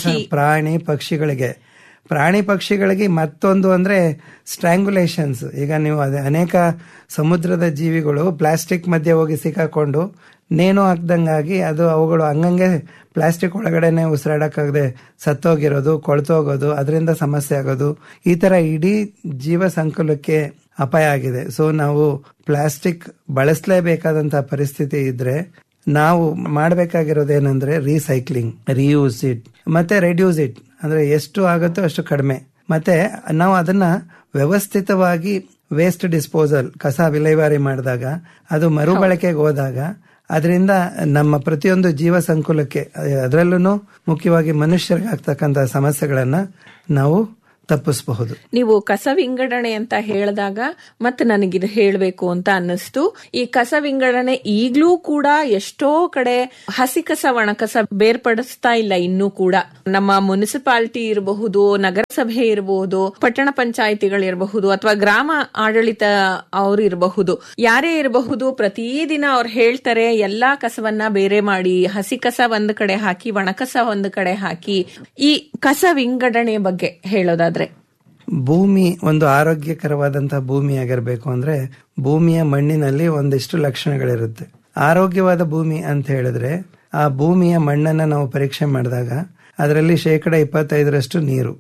ಪ್ರಾಣಿ ಪಕ್ಷಿಗಳಿಗೆ ಮತ್ತೊಂದು ಅಂದ್ರೆ ಸ್ಟ್ರಾಂಗುಲೇಷನ್ಸ್. ಈಗ ನೀವು ಅನೇಕ ಸಮುದ್ರದ ಜೀವಿಗಳು ಪ್ಲಾಸ್ಟಿಕ್ ಮಧ್ಯೆ ಹೋಗಿ ಸಿಕ್ಕಾಕೊಂಡು ನೇಣು ಹಾಕ್ದಂಗಾಗಿ ಅದು ಅವುಗಳು ಹಂಗಂಗೆ ಪ್ಲಾಸ್ಟಿಕ್ ಒಳಗಡೆನೆ ಉಸಿರಾಡಕ್ಕಾಗದೆ ಸತ್ತೋಗಿರೋದು, ಕೊಳ್ತೋಗೋದು, ಅದರಿಂದ ಸಮಸ್ಯೆ ಆಗೋದು, ಈ ತರ ಇಡೀ ಜೀವ ಸಂಕುಲಕ್ಕೆ ಅಪಾಯ ಆಗಿದೆ. ಸೊ ನಾವು ಪ್ಲಾಸ್ಟಿಕ್ ಬಳಸಲೇಬೇಕಾದಂತಹ ಪರಿಸ್ಥಿತಿ ಇದ್ರೆ ನಾವು ಮಾಡಬೇಕಾಗಿರೋದೇನಂದ್ರೆ ರೀಸೈಕ್ಲಿಂಗ್, ರೀಯೂಸ್ ಇಟ್ ಮತ್ತೆ ರೆಡ್ಯೂಸ್ ಇಟ್, ಅಂದ್ರೆ ಎಷ್ಟು ಆಗುತ್ತೋ ಅಷ್ಟು ಕಡಿಮೆ. ಮತ್ತೆ ನಾವು ಅದನ್ನ ವ್ಯವಸ್ಥಿತವಾಗಿ ವೇಸ್ಟ್ ಡಿಸ್ಪೋಸಲ್, ಕಸ ವಿಲೇವಾರಿ ಮಾಡಿದಾಗ, ಅದು ಮರುಬಳಕೆಗೆ ಹೋದಾಗ ಅದರಿಂದ ನಮ್ಮ ಪ್ರತಿಯೊಂದು ಜೀವ ಸಂಕುಲಕ್ಕೆ, ಅದರಲ್ಲೂ ಮುಖ್ಯವಾಗಿ ಮನುಷ್ಯರಿಗೆ ಆಗ್ತಕ್ಕಂಥ ಸಮಸ್ಯೆಗಳನ್ನ ನಾವು ತಪ್ಪಿಸಬಹುದು. ನೀವು ಕಸ ವಿಂಗಡಣೆ ಅಂತ ಹೇಳಿದಾಗ ಮತ್ತೆ ನನಗಿದು ಹೇಳಬೇಕು ಅಂತ ಅನ್ನಿಸ್ತು. ಈ ಕಸ ವಿಂಗಡಣೆ ಈಗ್ಲೂ ಕೂಡ ಎಷ್ಟೋ ಕಡೆ ಹಸಿ ಕಸ ಒಣ ಕಸ ಬೇರ್ಪಡಿಸ್ತಾ ಇಲ್ಲ. ಇನ್ನೂ ಕೂಡ ನಮ್ಮ ಮುನ್ಸಿಪಾಲಿಟಿ ಇರಬಹುದು, ನಗರಸಭೆ ಇರಬಹುದು, ಪಟ್ಟಣ ಪಂಚಾಯಿತಿಗಳಿರಬಹುದು, ಅಥವಾ ಗ್ರಾಮ ಆಡಳಿತ ಅವರು ಇರಬಹುದು, ಯಾರೇ ಇರಬಹುದು, ಪ್ರತಿದಿನ ಅವ್ರು ಹೇಳ್ತಾರೆ ಎಲ್ಲಾ ಕಸವನ್ನ ಬೇರೆ ಮಾಡಿ, ಹಸಿ ಕಸ ಒಂದ್ ಕಡೆ ಹಾಕಿ, ಒಣ ಕಸ ಒಂದ್ ಕಡೆ ಹಾಕಿ. ಈ ಕಸ ವಿಂಗಡಣೆ ಬಗ್ಗೆ ಹೇಳೋದಾದ್ರೆ, ಭೂಮಿ ಒಂದು ಆರೋಗ್ಯಕರವಾದಂತಹ ಭೂಮಿ ಆಗಿರಬೇಕು ಅಂದ್ರೆ ಭೂಮಿಯ ಮಣ್ಣಿನಲ್ಲಿ ಒಂದಿಷ್ಟು ಲಕ್ಷಣಗಳಿರುತ್ತೆ. ಆರೋಗ್ಯವಾದ ಭೂಮಿ ಅಂತ ಹೇಳಿದ್ರೆ ಆ ಭೂಮಿಯ ಮಣ್ಣನ್ನ ನಾವು ಪರೀಕ್ಷೆ ಮಾಡಿದಾಗ ಅದರಲ್ಲಿ 25% ನೀರು,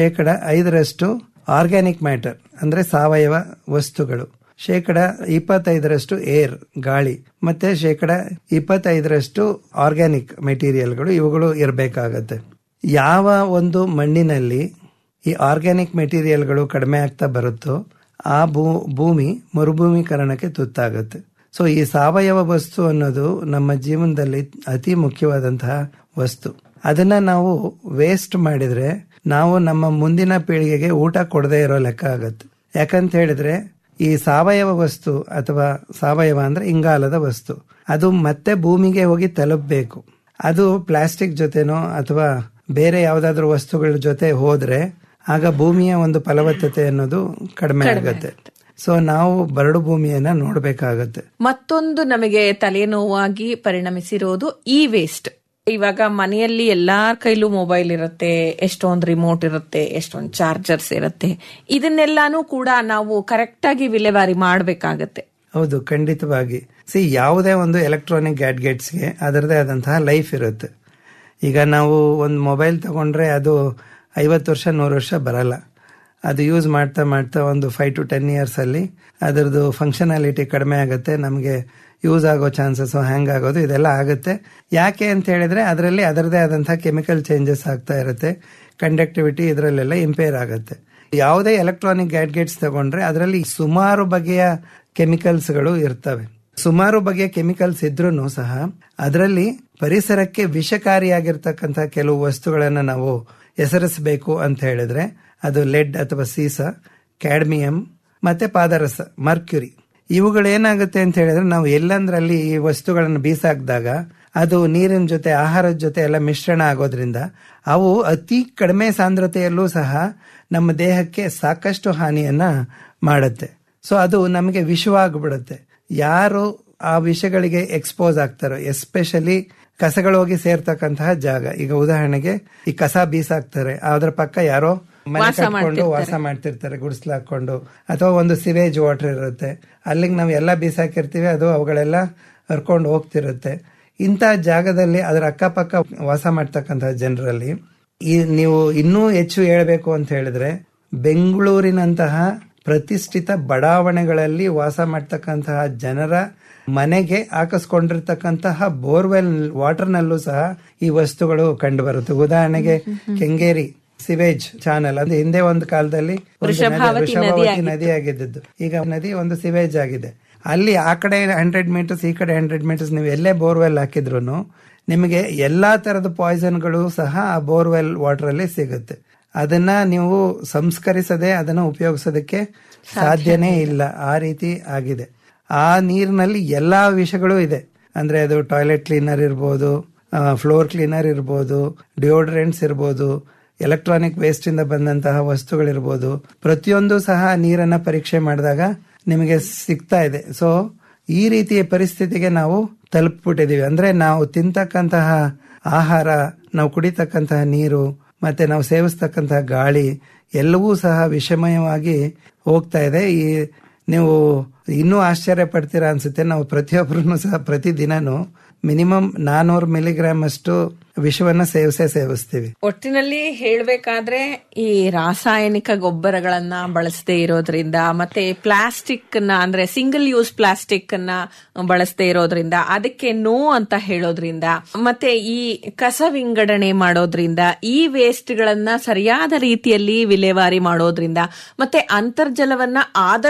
5% ಆರ್ಗ್ಯಾನಿಕ್ ಮ್ಯಾಟರ್ ಅಂದ್ರೆ ಸಾವಯವ ವಸ್ತುಗಳು, 25% ಏರ್ ಗಾಳಿ, ಮತ್ತೆ 25% ಆರ್ಗ್ಯಾನಿಕ್ ಮೆಟೀರಿಯಲ್ಗಳು, ಇವುಗಳು ಇರಬೇಕಾಗತ್ತೆ. ಯಾವ ಒಂದು ಮಣ್ಣಿನಲ್ಲಿ ಈ ಆರ್ಗ್ಯಾನಿಕ್ ಮೆಟೀರಿಯಲ್ಗಳು ಕಡಿಮೆ ಆಗ್ತಾ ಬರುತ್ತೋ ಆ ಭೂಮಿ ಮರುಭೂಮೀಕರಣಕ್ಕೆ ತುತ್ತಾಗುತ್ತೆ. ಸೊ ಈ ಸಾವಯವ ವಸ್ತು ಅನ್ನೋದು ನಮ್ಮ ಜೀವನದಲ್ಲಿ ಅತಿ ಮುಖ್ಯವಾದಂತಹ ವಸ್ತು. ಅದನ್ನ ನಾವು ವೇಸ್ಟ್ ಮಾಡಿದ್ರೆ ನಾವು ನಮ್ಮ ಮುಂದಿನ ಪೀಳಿಗೆಗೆ ಊಟ ಕೊಡದೇ ಇರೋ ಲೆಕ್ಕ ಆಗತ್ತೆ. ಯಾಕಂತ ಹೇಳಿದ್ರೆ ಈ ಸಾವಯವ ವಸ್ತು ಅಥವಾ ಸಾವಯವ ಅಂದ್ರೆ ಇಂಗಾಲದ ವಸ್ತು, ಅದು ಮತ್ತೆ ಭೂಮಿಗೆ ಹೋಗಿ ತಲುಪಬೇಕು. ಅದು ಪ್ಲಾಸ್ಟಿಕ್ ಜೊತೆನೋ ಅಥವಾ ಬೇರೆ ಯಾವ್ದಾದ್ರು ವಸ್ತುಗಳ ಜೊತೆ ಹೋದ್ರೆ ಆಗ ಭೂಮಿಯ ಒಂದು ಫಲವತ್ತತೆ ಅನ್ನೋದು ಕಡಿಮೆ ಆಗುತ್ತೆ. ಸೊ ನಾವು ಬರಡು ಭೂಮಿಯನ್ನ ನೋಡ್ಬೇಕಾಗತ್ತೆ. ಮತ್ತೊಂದು ನಮಗೆ ತಲೆನೋವಾಗಿ ಪರಿಣಮಿಸಿರೋದು ಈ ವೇಸ್ಟ್. ಇವಾಗ ಮನೆಯಲ್ಲಿ ಎಲ್ಲಾರ ಕೈಲೂ ಮೊಬೈಲ್ ಇರುತ್ತೆ, ಎಷ್ಟೊಂದು ರಿಮೋಟ್ ಇರುತ್ತೆ, ಎಷ್ಟೊಂದು ಚಾರ್ಜರ್ಸ್ ಇರುತ್ತೆ. ಇದನ್ನೆಲ್ಲಾನು ಕೂಡ ನಾವು ಕರೆಕ್ಟ್ ಆಗಿ ವಿಲೇವಾರಿ ಮಾಡಬೇಕಾಗತ್ತೆ. ಹೌದು, ಖಂಡಿತವಾಗಿ. ಯಾವುದೇ ಒಂದು ಎಲೆಕ್ಟ್ರಾನಿಕ್ ಗ್ಯಾಡ್ಗೆಟ್ಸ್ಗೆ ಅದರದೇ ಆದಂತಹ ಲೈಫ್ ಇರುತ್ತೆ. ಈಗ ನಾವು ಒಂದು ಮೊಬೈಲ್ ತಗೊಂಡ್ರೆ ಅದು 50 ವರ್ಷ 100 ವರ್ಷ ಬರಲ್ಲ. ಅದು ಯೂಸ್ ಮಾಡ್ತಾ ಮಾಡ್ತಾ ಒಂದು 5 to 10 years ಅಲ್ಲಿ ಅದರದ್ದು ಫಂಕ್ಷನಾಲಿಟಿ ಕಡಿಮೆ ಆಗುತ್ತೆ, ನಮಗೆ ಯೂಸ್ ಆಗೋ ಚಾನ್ಸಸ್, ಹ್ಯಾಂಗ್ ಆಗೋದು ಇದೆಲ್ಲ ಆಗುತ್ತೆ. ಯಾಕೆ ಅಂತ ಹೇಳಿದ್ರೆ ಅದರಲ್ಲಿ ಅದರದೇ ಆದಂತಹ ಕೆಮಿಕಲ್ ಚೇಂಜಸ್ ಆಗ್ತಾ ಇರುತ್ತೆ, ಕಂಡಕ್ಟಿವಿಟಿ ಇದರಲ್ಲೆಲ್ಲ ಇಂಪೇರ್ ಆಗುತ್ತೆ. ಯಾವುದೇ ಎಲೆಕ್ಟ್ರಾನಿಕ್ ಗ್ಯಾಡ್ಗೆಟ್ಸ್ ತಗೊಂಡ್ರೆ ಅದರಲ್ಲಿ ಸುಮಾರು ಬಗೆಯ ಕೆಮಿಕಲ್ಸ್ಗಳು ಇರ್ತವೆ. ಸುಮಾರು ಬಗೆಯ ಕೆಮಿಕಲ್ಸ್ ಇದ್ರೂ ಸಹ ಅದರಲ್ಲಿ ಪರಿಸರಕ್ಕೆ ವಿಷಕಾರಿಯಾಗಿರ್ತಕ್ಕಂತಹ ಕೆಲವು ವಸ್ತುಗಳನ್ನ ನಾವು ಹೆಸರಿಸಬೇಕು ಅಂತ ಹೇಳಿದ್ರೆ ಅದು ಲೆಡ್ ಅಥವಾ ಸೀಸ, ಕ್ಯಾಡ್ಮಿಯಂ ಮತ್ತೆ ಪಾದರಸ, ಮರ್ಕ್ಯುರಿ. ಇವುಗಳೇನಾಗುತ್ತೆ ಅಂತ ಹೇಳಿದ್ರೆ ನಾವು ಎಲ್ಲಂದ್ರಲ್ಲಿ ಈ ವಸ್ತುಗಳನ್ನು ಬೀಸಾಕ್ದಾಗ ಅದು ನೀರಿನ ಜೊತೆ ಆಹಾರದ ಜೊತೆ ಎಲ್ಲ ಮಿಶ್ರಣ ಆಗೋದ್ರಿಂದ ಅವು ಅತಿ ಕಡಿಮೆ ಸಾಂದ್ರತೆಯಲ್ಲೂ ಸಹ ನಮ್ಮ ದೇಹಕ್ಕೆ ಸಾಕಷ್ಟು ಹಾನಿಯನ್ನ ಮಾಡುತ್ತೆ. ಸೊ ಅದು ನಮಗೆ ವಿಷವಾಗ್ಬಿಡುತ್ತೆ. ಯಾರು ಆ ವಿಷಗಳಿಗೆ ಎಕ್ಸ್ಪೋಸ್ ಆಗ್ತಾರೋ, ಎಸ್ಪೆಷಲಿ ಕಸಗಳು ಹೋಗಿ ಸೇರ್ತಕ್ಕಂತಹ ಜಾಗ, ಈಗ ಉದಾಹರಣೆಗೆ ಈ ಕಸ ಬೀಸಾಕ್ತಾರೆ, ಅದ್ರ ಪಕ್ಕ ಯಾರೋ ಮನೆ ಕಟ್ಕೊಂಡು ವಾಸ ಮಾಡ್ತಿರ್ತಾರೆ ಗುಡಿಸ್ಲು ಹಾಕೊಂಡು, ಅಥವಾ ಒಂದು ಸಿವೇಜ್ ವಾಟರ್ ಇರುತ್ತೆ, ಅಲ್ಲಿಗೆ ನಾವು ಎಲ್ಲ ಬೀಸಾಕಿರ್ತೀವಿ, ಅದು ಅವುಗಳೆಲ್ಲ ಹರ್ಕೊಂಡು ಹೋಗ್ತಿರುತ್ತೆ. ಇಂಥ ಜಾಗದಲ್ಲಿ ಅದರ ಅಕ್ಕಪಕ್ಕ ವಾಸ ಮಾಡ್ತಕ್ಕಂತಹ ಜನರಲ್ಲಿ ನೀವು ಇನ್ನೂ ಹೆಚ್ಚು ಹೇಳ್ಬೇಕು ಅಂತ ಹೇಳಿದ್ರೆ ಬೆಂಗಳೂರಿನಂತಹ ಪ್ರತಿಷ್ಠಿತ ಬಡಾವಣೆಗಳಲ್ಲಿ ವಾಸ ಮಾಡ್ತಕ್ಕಂತಹ ಜನರ ಮನೆಗೆ ಹಾಕಿಸ್ಕೊಂಡಿರ್ತಕ್ಕಂತಹ ಬೋರ್ವೆಲ್ ವಾಟರ್ನಲ್ಲೂ ಸಹ ಈ ವಸ್ತುಗಳು ಕಂಡು ಬರುತ್ತೆ. ಉದಾಹರಣೆಗೆ ಕೆಂಗೇರಿ ಸಿವೇಜ್ ಚಾನಲ್, ಅಂದ್ರೆ ಹಿಂದೆ ಒಂದು ಕಾಲದಲ್ಲಿ ವೃಷಭಾವತಿ ನದಿ ಆಗಿದ್ದು, ಈಗ ನದಿ ಒಂದು ಸಿವೇಜ್ ಆಗಿದೆ. ಅಲ್ಲಿ ಆ ಕಡೆ 100 meters, ಈ ಕಡೆ 100 meters ನೀವು ಎಲ್ಲೇ ಬೋರ್ವೆಲ್ ಹಾಕಿದ್ರು ನಿಮಗೆ ಎಲ್ಲಾ ತರದ ಪಾಯ್ಸನ್ಗಳು ಸಹ ಆ ಬೋರ್ವೆಲ್ ವಾಟರ್ ಅಲ್ಲಿ ಸಿಗುತ್ತೆ. ಅದನ್ನ ನೀವು ಸಂಸ್ಕರಿಸದೆ ಅದನ್ನ ಉಪಯೋಗಿಸೋದಕ್ಕೆ ಸಾಧ್ಯನೇ ಇಲ್ಲ, ಆ ರೀತಿ ಆಗಿದೆ. ಆ ನೀರಿನಲ್ಲಿ ಎಲ್ಲಾ ವಿಷಗಳು ಇದೆ. ಅಂದ್ರೆ ಅದು ಟಾಯ್ಲೆಟ್ ಕ್ಲೀನರ್ ಇರ್ಬೋದು, ಫ್ಲೋರ್ ಕ್ಲೀನರ್ ಇರ್ಬೋದು, ಡಿಯೋಡ್ರೆಂಟ್ಸ್ ಇರ್ಬೋದು, ಎಲೆಕ್ಟ್ರಾನಿಕ್ ವೇಸ್ಟ್ ಇಂದ ಬಂದಂತಹ ವಸ್ತುಗಳಿರ್ಬೋದು, ಪ್ರತಿಯೊಂದು ಸಹ ನೀರನ್ನ ಪರೀಕ್ಷೆ ಮಾಡಿದಾಗ ನಿಮಗೆ ಸಿಗ್ತಾ ಇದೆ. ಸೊ ಈ ರೀತಿಯ ಪರಿಸ್ಥಿತಿಗೆ ನಾವು ತಲುಪಿಬಿಟ್ಟಿದೀವಿ. ಅಂದ್ರೆ ನಾವು ತಿಂತಕ್ಕಂತಹ ಆಹಾರ, ನಾವು ಕುಡಿತಕ್ಕಂತಹ ನೀರು, ಮತ್ತೆ ನಾವು ಸೇವಿಸ್ತಕ್ಕಂತಹ ಗಾಳಿ ಎಲ್ಲವೂ ಸಹ ವಿಷಮಯವಾಗಿ ಹೋಗ್ತಾ ಇದೆ. ನೀವು ಇನ್ನೂ ಆಶ್ಚರ್ಯ ಪಡ್ತೀರಾ ಅನ್ಸುತ್ತೆ, ನಾವು ಪ್ರತಿಯೊಬ್ಬರೂ ಸಹ ಪ್ರತಿದಿನನೂ ಮಿನಿಮಮ್ 400 milligram ಅಷ್ಟು ವಿಷವನ್ನ ಸೇವಿಸ್ತೀವಿ. ಒಟ್ಟಿನಲ್ಲಿ ಹೇಳ್ಬೇಕಾದ್ರೆ ಈ ರಾಸಾಯನಿಕ ಗೊಬ್ಬರಗಳನ್ನ ಬಳಸದೇ ಇರೋದ್ರಿಂದ, ಮತ್ತೆ ಪ್ಲಾಸ್ಟಿಕ್ ನ ಅಂದ್ರೆ ಸಿಂಗಲ್ ಯೂಸ್ ಪ್ಲಾಸ್ಟಿಕ್ ಅನ್ನ ಬಳಸದೇ ಇರೋದ್ರಿಂದ, ಅದಕ್ಕೆ ನೋ ಅಂತ ಹೇಳೋದ್ರಿಂದ, ಮತ್ತೆ ಈ ಕಸ ವಿಂಗಡಣೆ ಮಾಡೋದ್ರಿಂದ, ಈ ವೇಸ್ಟ್ ಗಳನ್ನ ಸರಿಯಾದ ರೀತಿಯಲ್ಲಿ ವಿಲೇವಾರಿ ಮಾಡೋದ್ರಿಂದ, ಮತ್ತೆ ಅಂತರ್ಜಲವನ್ನ ಆದಷ್ಟು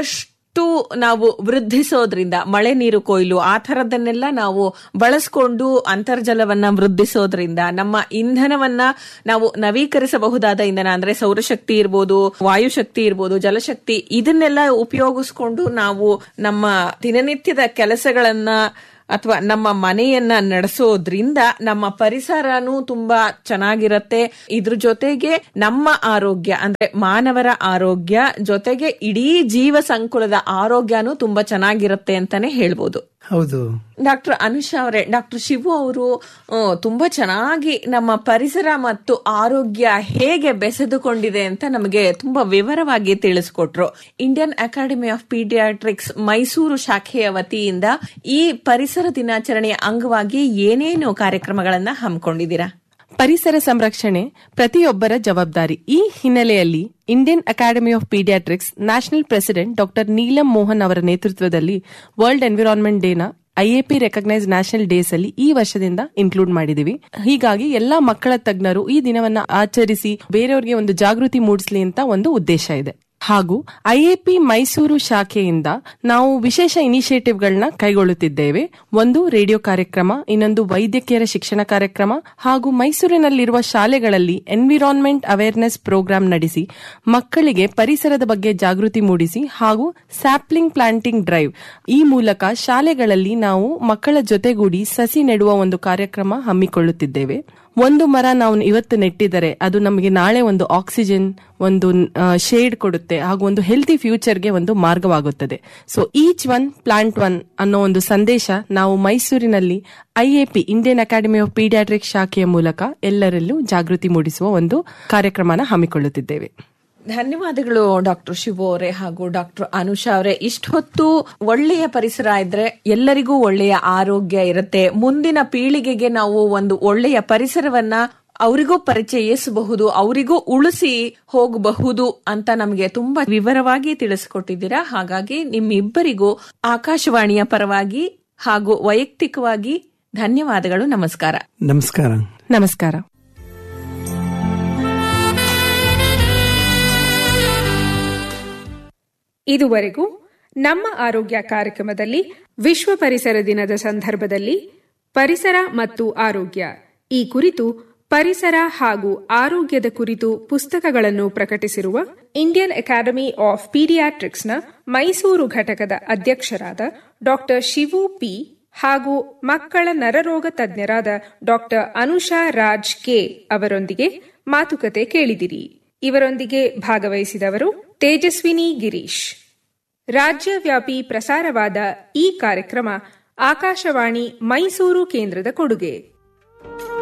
ನಾವು ವೃದ್ಧಿಸೋದ್ರಿಂದ, ಮಳೆ ನೀರು ಕೊಯ್ಲು ಆ ತರದನ್ನೆಲ್ಲ ನಾವು ಬಳಸ್ಕೊಂಡು ಅಂತರ್ಜಲವನ್ನ ವೃದ್ಧಿಸೋದ್ರಿಂದ, ನಮ್ಮ ಇಂಧನವನ್ನ ನಾವು ನವೀಕರಿಸಬಹುದಾದ ಇಂಧನ ಅಂದ್ರೆ ಸೌರಶಕ್ತಿ ಇರ್ಬೋದು, ವಾಯುಶಕ್ತಿ ಇರ್ಬೋದು, ಜಲಶಕ್ತಿ, ಇದನ್ನೆಲ್ಲ ಉಪಯೋಗಿಸ್ಕೊಂಡು ನಾವು ನಮ್ಮ ದಿನನಿತ್ಯದ ಕೆಲಸಗಳನ್ನ ಅಥವಾ ನಮ್ಮ ಮನೆಯನ್ನ ನಡೆಸೋದ್ರಿಂದ ನಮ್ಮ ಪರಿಸರನೂ ತುಂಬಾ ಚೆನ್ನಾಗಿರತ್ತೆ. ಇದ್ರ ಜೊತೆಗೆ ನಮ್ಮ ಆರೋಗ್ಯ ಅಂದ್ರೆ ಮಾನವರ ಆರೋಗ್ಯ ಜೊತೆಗೆ ಇಡೀ ಜೀವ ಸಂಕುಲದ ಆರೋಗ್ಯನೂ ತುಂಬಾ ಚೆನ್ನಾಗಿರತ್ತೆ ಅಂತಾನೆ ಹೇಳ್ಬೋದು. ಹೌದು ಡಾಕ್ಟರ್ ಅನುಷಾ ಅವರೇ, ಡಾಕ್ಟರ್ ಶಿವು ಅವರು ತುಂಬಾ ಚೆನ್ನಾಗಿ ನಮ್ಮ ಪರಿಸರ ಮತ್ತು ಆರೋಗ್ಯ ಹೇಗೆ ಬೆಸೆದುಕೊಂಡಿದೆ ಅಂತ ನಮಗೆ ತುಂಬಾ ವಿವರವಾಗಿ ತಿಳಿಸ್ಕೊಟ್ರು. Indian academy of paediatrics Mysuru ಶಾಖೆಯ ವತಿಯಿಂದ ಈ ಪರಿಸರ ದಿನಾಚರಣೆಯ ಅಂಗವಾಗಿ ಏನೇನು ಕಾರ್ಯಕ್ರಮಗಳನ್ನ ಹಮ್ಮಿಕೊಂಡಿದ್ದೀರಾ? ಪರಿಸರ ಸಂರಕ್ಷಣೆ ಪ್ರತಿಯೊಬ್ಬರ ಜವಾಬ್ದಾರಿ. ಈ ಹಿನ್ನೆಲೆಯಲ್ಲಿ Indian academy of paediatrics national president doctor Neelam Mohan ಅವರ ನೇತೃತ್ವದಲ್ಲಿ world environment ಡೇನ IAP recognise national days ಅಲ್ಲಿ ಈ ವರ್ಷದಿಂದ ಇನ್ಕ್ಲೂಡ್ ಮಾಡಿದೀವಿ. ಹೀಗಾಗಿ ಎಲ್ಲಾ ಮಕ್ಕಳ ತಜ್ಞರು ಈ ದಿನವನ್ನ ಆಚರಿಸಿ ಬೇರೆಯವರಿಗೆ ಒಂದು ಜಾಗೃತಿ ಮೂಡಿಸಲಿ ಅಂತ ಒಂದು ಉದ್ದೇಶ ಇದೆ. ಹಾಗೂ IAP ಮೈಸೂರು ಶಾಖೆಯಿಂದ ನಾವು ವಿಶೇಷ ಇನಿಷಿಯೇಟಿವ್ಗಳನ್ನ ಕೈಗೊಳ್ಳುತ್ತಿದ್ದೇವೆ. ಒಂದು ರೇಡಿಯೋ ಕಾರ್ಯಕ್ರಮ, ಇನ್ನೊಂದು ವೈದ್ಯಕೀಯರ ಶಿಕ್ಷಣ ಕಾರ್ಯಕ್ರಮ, ಹಾಗೂ ಮೈಸೂರಿನಲ್ಲಿರುವ ಶಾಲೆಗಳಲ್ಲಿ ಎನ್ವಿರಾನ್ಮೆಂಟ್ ಅವೇರ್ನೆಸ್ ಪ್ರೋಗ್ರಾಂ ನಡೆಸಿ ಮಕ್ಕಳಿಗೆ ಪರಿಸರದ ಬಗ್ಗೆ ಜಾಗೃತಿ ಮೂಡಿಸಿ ಹಾಗೂ ಸ್ಯಾಪ್ಲಿಂಗ್ ಪ್ಲಾಂಟಿಂಗ್ ಡ್ರೈವ್ ಈ ಮೂಲಕ ಶಾಲೆಗಳಲ್ಲಿ ನಾವು ಮಕ್ಕಳ ಜೊತೆಗೂಡಿ ಸಸಿ ನೆಡುವ ಒಂದು ಕಾರ್ಯಕ್ರಮ ಹಮ್ಮಿಕೊಳ್ಳುತ್ತಿದ್ದೇವೆ. ಒಂದು ಮರ ನಾವು ಇವತ್ತು ನೆಟ್ಟಿದರೆ ಅದು ನಮಗೆ ನಾಳೆ ಒಂದು ಆಕ್ಸಿಜನ್, ಒಂದು ಶೇಡ್ ಕೊಡುತ್ತೆ ಹಾಗೂ ಒಂದು ಹೆಲ್ತಿ ಫ್ಯೂಚರ್ಗೆ ಒಂದು ಮಾರ್ಗವಾಗುತ್ತದೆ. So each one plant one ಅನ್ನೋ ಒಂದು ಸಂದೇಶ ನಾವು ಮೈಸೂರಿನಲ್ಲಿ IAP Indian academy of paediatrics ಶಾಖೆಯ ಮೂಲಕ ಎಲ್ಲರಲ್ಲೂ ಜಾಗೃತಿ ಮೂಡಿಸುವ ಒಂದು ಕಾರ್ಯಕ್ರಮನ ಹಮ್ಮಿಕೊಳ್ಳುತ್ತಿದ್ದೇವೆ. ಧನ್ಯವಾದಗಳು ಡಾಕ್ಟರ್ ಶಿವು ಅವರೇ ಹಾಗೂ ಡಾಕ್ಟರ್ ಅನುಷಾ ಅವರೇ. ಇಷ್ಟೊತ್ತು ಒಳ್ಳೆಯ ಪರಿಸರ ಇದ್ರೆ ಎಲ್ಲರಿಗೂ ಒಳ್ಳೆಯ ಆರೋಗ್ಯ ಇರುತ್ತೆ. ಮುಂದಿನ ಪೀಳಿಗೆಗೆ ನಾವು ಒಂದು ಒಳ್ಳೆಯ ಪರಿಸರವನ್ನ ಅವರಿಗೂ ಪರಿಚಯಿಸಬಹುದು, ಅವರಿಗೂ ಉಳಿಸಿ ಹೋಗಬಹುದು ಅಂತ ನಮಗೆ ತುಂಬಾ ವಿವರವಾಗಿ ತಿಳಿಸಿಕೊಟ್ಟಿದ್ದೀರಾ. ಹಾಗಾಗಿ ನಿಮ್ಮಿಬ್ಬರಿಗೂ ಆಕಾಶವಾಣಿಯ ಪರವಾಗಿ ಹಾಗೂ ವೈಯಕ್ತಿಕವಾಗಿ ಧನ್ಯವಾದಗಳು. ನಮಸ್ಕಾರ. ನಮಸ್ಕಾರ. ನಮಸ್ಕಾರ. ಇದುವರೆಗೂ ನಮ್ಮ ಆರೋಗ್ಯ ಕಾರ್ಯಕ್ರಮದಲ್ಲಿ ವಿಶ್ವ ಪರಿಸರ ದಿನದ ಸಂದರ್ಭದಲ್ಲಿ ಪರಿಸರ ಮತ್ತು ಆರೋಗ್ಯ ಈ ಕುರಿತು ಪರಿಸರ ಹಾಗೂ ಆರೋಗ್ಯದ ಕುರಿತು ಪುಸ್ತಕಗಳನ್ನು ಪ್ರಕಟಿಸಿರುವ ಇಂಡಿಯನ್ ಅಕಾಡೆಮಿ ಆಫ್ ಪೀಡಿಯಾಟ್ರಿಕ್ಸ್ನ ಮೈಸೂರು ಘಟಕದ ಅಧ್ಯಕ್ಷರಾದ ಡಾಕ್ಟರ್ ಶಿವು ಪಿ ಹಾಗೂ ಮಕ್ಕಳ ನರರೋಗ ತಜ್ಞರಾದ ಡಾಕ್ಟರ್ ಅನುಷಾ ರಾಜ್ ಕೆ ಅವರೊಂದಿಗೆ ಮಾತುಕತೆ ಕೇಳಿದಿರಿ. ಇವರೊಂದಿಗೆ ಭಾಗವಹಿಸಿದವರು ತೇಜಸ್ವಿನಿ ಗಿರೀಶ್. ರಾಜ್ಯವ್ಯಾಪಿ ಪ್ರಸಾರವಾದ ಈ ಕಾರ್ಯಕ್ರಮ ಆಕಾಶವಾಣಿ ಮೈಸೂರು ಕೇಂದ್ರದ ಕೊಡುಗೆ.